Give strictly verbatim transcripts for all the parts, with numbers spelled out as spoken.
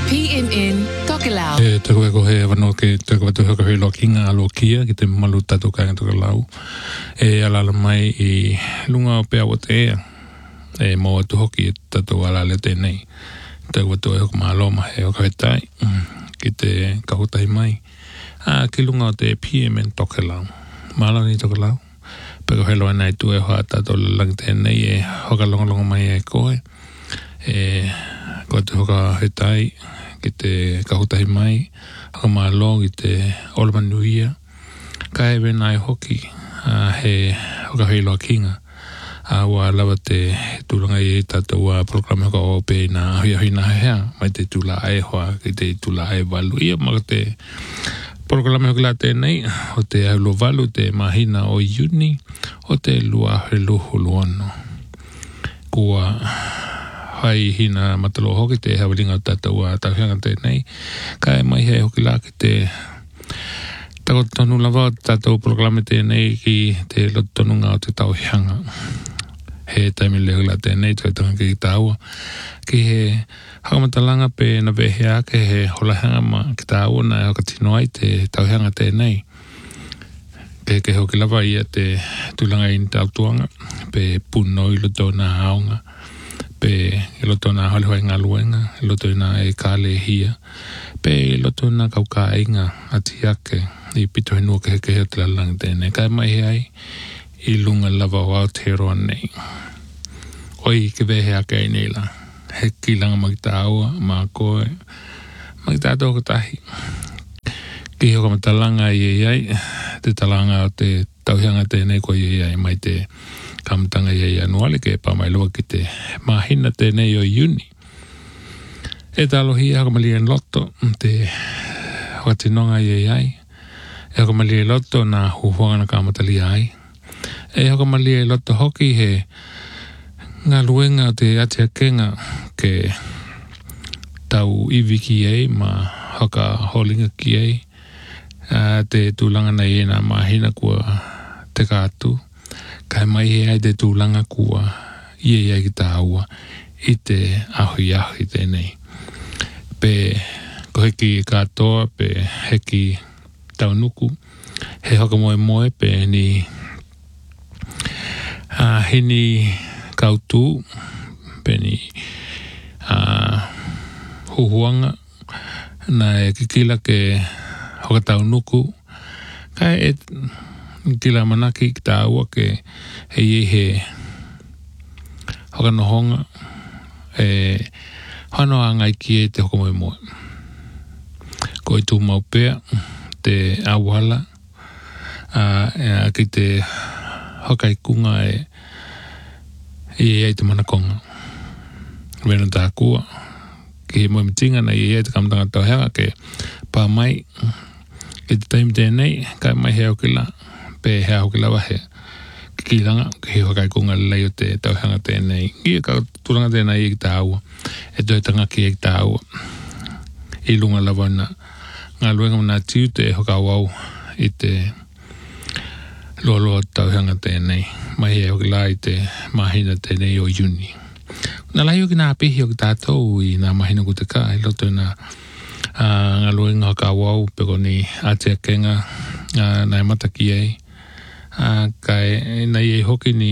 P M N Tokelau. E te koe ko he wano ke te koe tu haka hui loa kinga alo kia ki te malu tatu kāinga Tokelau. E alala mai i lunga o pea o te ea. E mo atu hoki e tatu alale tēnei. Te koe tu e hoka maa loma he hoka he tai. Ki te kahutahi mai. A ki lunga o te P M N Tokelau. Maala ni Tokelau. Peko he loa nai tu e hoa tatu lang tēnei e hoka longa longa mai e koe. E koe tu hoka he tai. Ki te kahutahi mai, haka maa lo ki te Olama Nuia. Ka e wena e hoki, uh, he hoka hei loa kinga. A uh, wa lawa te tūlanga i e tātou a programa hoka o pe na hui hui na hea, mai te tūla ae hoa, ki te tūla ae walu. Ia maka te programa hoka la tēnei, o te aulo walu, te mahina o iuni, o te lua he luhu luono. Kua hai hina matalo hoki te hawalinga o tātou a tauhianga tēnei. Ka e mai hei hoki la ki te takotonu lawa o tātou programe tēnei ki te lotonunga o te tauhianga. He taimi leo la tēnei toi tanga ki tāua. Ki he hakamatalanga pe na vehea ke he holahanga ma ki tāua na e hoka tino ai te tauhianga tēnei. Ke ke hoki lawa ia te tūlanga i ni tautuanga pe puno i loto na haonga. Pe e loto na halihoi ngā luenga, e loto na e kāle hia, pe e loto na kauka inga ati ake i pito he nua kehe kehe o te lalang tēnei. Kai mai he ai i lunga lava o Aotearoa nei. Oi ke vehe ake ai nei la. He ki langa magita aua, maa koe, magita ato katahi. Ki hoka matalanga i e ai, te talanga o te tauhianga tēnei ko i e ai mai te kamatanga i anuale ke pa mai loa ki te mahina tēnei o iuni. E talohi haka mali en loto te watinonga i ai. E haka mali e loto na huhuanga na kamatali ai. E haka mali e loto hoki he ngā luenga te atia kenga ke tau iwi ki ei ma haka holinga ki ei. Uh, te tūlanga na i e nā mahina kua te kātu. Kai mai he ai te tūlanga kua i e ai ki tā aua i te ahui ahui tēnei. Pe ko heki katoa, pe heki taunuku, he hoka moe moe pe ni uh, hini kautū, pe ni uh, huhuanga, na e kikila ke hoka taunuku, kai e kila manaki ki tā ua ke he i he hoka nohonga e hano a ngai ki e te hoko moe moe. Ko i tū maupea te awala a, a ki te hoka i kunga e i e te manakonga. Wena tā kua ki he moe mitinga na i e te kamatanga tauhanga ke pā mai ki te taimi tēnei kai mai heo ki la pe hea hoki lawa he ki langa ki he hokai kunga lei o te tauhanga tēnei. I ka tūranga tēnei i ki tā aua. E toi tanga ki e ki tā aua. I lunga lawa na ngā luenga mna tiu te hoka wau i te loa loa tauhanga tēnei. Mai he hoki la i te mahina tēnei o iuni. Nā lai hoki nā pihi o ki tātou i nā mahina ku te kā. I loto nā uh, ngā luenga hoka wau peko ni atea kenga uh, nai mataki ei. Uh, kai nei e hoki ni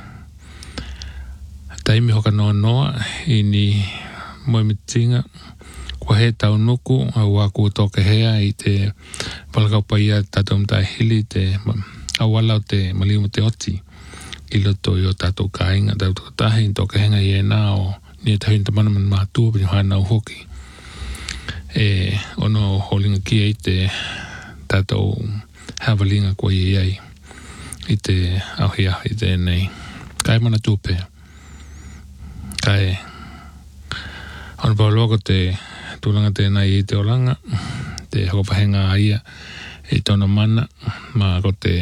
taimi hoka noa noa i ni moe mitinga kua he tau nuku au aku toke hea i te palakau paia tatou mtai hili te awala o te maliu te oti i loto i o tatou kāinga tatou tahi toke henga i e nā o ni e tahi ta manaman mātua pini hana u hoki e ono holinga ki e te tatou hawalinga kua i ei i te ahi ahi tēnei. Kai mana tūpea. Kai ono pauloa te tūlanga tēnei i te olanga, te hakopahenga aia i tōna mana, ma ko te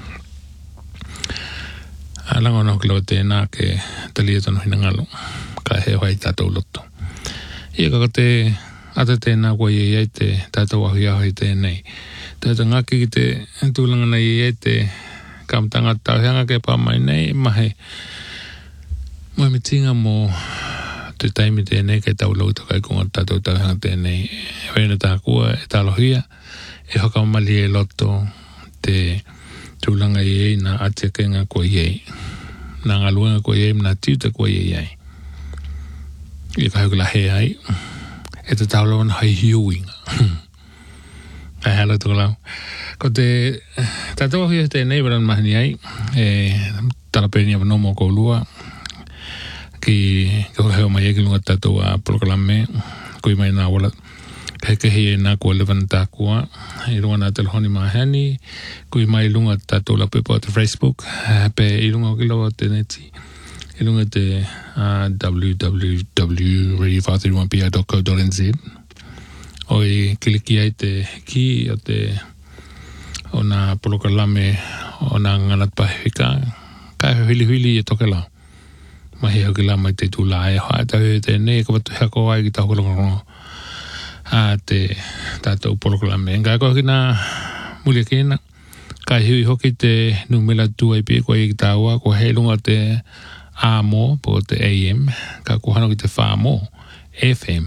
alanga ono kilawa tēnā ke talia tono hina ngalo. Kai he hoai tātou loto. Ia kako te ata tēnā kua i ei te tātou ahi ahi tēnei. Tātou ngaki ki te tūlanga na i ei te kamatanga tauhanga ke pā mai nei mahe moe mitinga mo te taimi tēnei kei tau lau takai kunga tātou tauhanga tēnei. Wēna tā kua e tālohia e hoka mali e loto te tūlanga i ei na atia kenga kua i ei. Nā ngā luanga kua i ei mna tiuta kua i ei ai. I ka hukula he ai. E te tau lau hai hiuinga. Ai hala tō lau. Ko te tātou hia tēnei waran mahani ai. E talapeni apa nomo ko lua. Ki ko heo mai e ki lunga tātou a proklame. Kui mai nā wala. Kei kehi e nā kua lewana tā kua. I runga nā telehoni mahani. Kui mai lunga tātou la pepo te Facebook. Pe i lunga o ki lawa te neti. I lunga te uh, w w w dot radio five thirty-one p i dot co dot n z. O i kiliki ai te ki o te o nā proklame o nā ngana pahika. Kai hili hili e toke lau. Mahi hau ki la mai te tūla e hoa tau e te ne ka watu hako ai ki tau kolongorongo a te tātou polokolame. Nga koe ki nā mulia kena ka hui hoki te numela tu ai pia koe i ki tāua ko hei lunga te A M O po te A M ka kuhano ki te Wha M O F M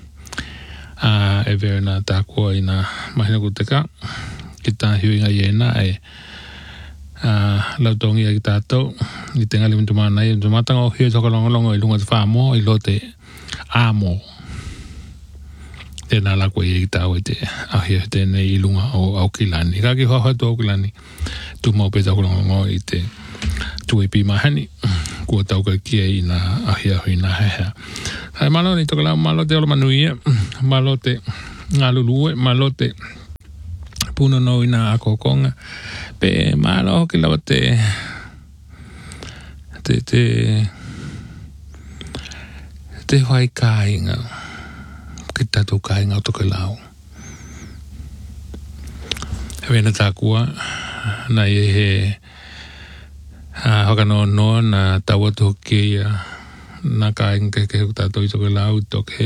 a e vero nā tā kua i nā mahina ku te ka ki tā hui nga i ena e Uh, lautongi ai tātou i te ngali mintu mana i mintu matanga o hia toka longolongo i lunga te whaamo i lo te amo tēnā lakua i tāu i te ahia tēnei i lunga o Aukilani kaki hoa tu Aukilani tu mau peta longolongo i te tuipi mahani kua tau ka kia i nā ahia hui nā hea hai malo ni toka lau malo te olo manuia malo te ngā lulue malo te puno no i nā akokonga pe malo hoki lawa te te te te whai kāinga ki tātou kāinga o toke lau hewena tā kua nā i he hoka no no na tawa tu hoki nā kāinga ke ke tātou i toke lau toke